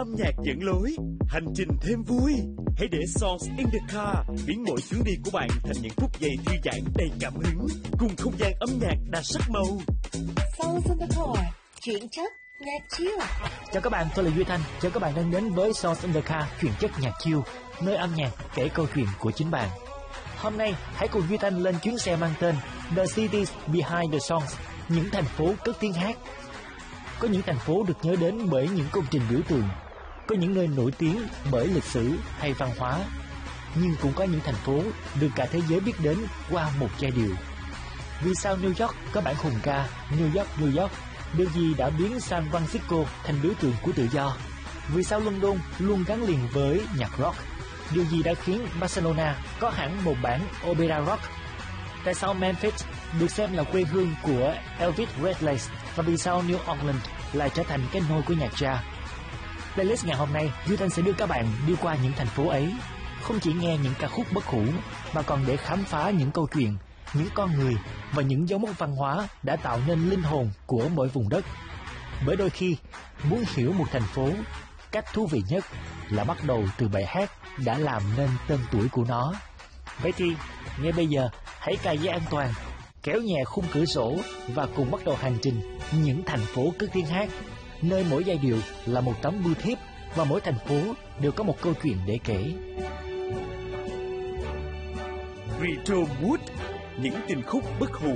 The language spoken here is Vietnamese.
âm nhạc dẫn lối, hành trình thêm vui. Hãy để Songs in the Car biến mỗi chuyến đi của bạn thành những phút giây thư giãn đầy cảm hứng, cùng không gian âm nhạc đa sắc màu. Songs in the Car, chuyển chất nhạc chill. Chào các bạn, tôi là Duy Thanh. Chào các bạn đang đến với Songs in the Car, chuyển chất nhạc chill, nơi âm nhạc kể câu chuyện của chính bạn. Hôm nay, hãy cùng Duy Thanh lên chuyến xe mang tên The Cities Behind the Songs, những thành phố cất tiếng hát. Có những thành phố được nhớ đến bởi những công trình biểu tượng, có những nơi nổi tiếng bởi lịch sử hay văn hóa, nhưng cũng có những thành phố được cả thế giới biết đến qua một giai điệu. Vì sao New York có bản hùng ca New York, New York? Điều gì đã biến San Francisco thành biểu tượng của tự do? Vì sao London luôn gắn liền với nhạc rock? Điều gì đã khiến Barcelona có hẳn một bản opera rock? Tại sao Memphis được xem là quê hương của Elvis Presley, và vì sao New Orleans lại trở thành cái nôi của nhạc jazz? Playlist ngày hôm nay, Duy Thanh sẽ đưa các bạn đi qua những thành phố ấy, không chỉ nghe những ca khúc bất hủ, mà còn để khám phá những câu chuyện, những con người và những dấu mốc văn hóa đã tạo nên linh hồn của mỗi vùng đất. Bởi đôi khi, muốn hiểu một thành phố, cách thú vị nhất là bắt đầu từ bài hát đã làm nên tên tuổi của nó. Vậy thì, ngay bây giờ, hãy cài dây an toàn, kéo nhẹ khung cửa sổ và cùng bắt đầu hành trình những thành phố cất tiếng hát, nơi mỗi giai điệu là một tấm bưu thiếp và mỗi thành phố đều có một câu chuyện để kể. Retro Mood, những tình khúc bất hủ